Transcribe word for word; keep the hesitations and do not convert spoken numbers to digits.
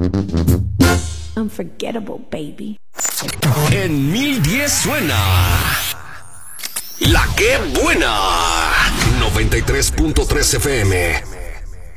Unforgettable, baby. En mil diez suena La Que Buena. noventa y tres punto tres F M.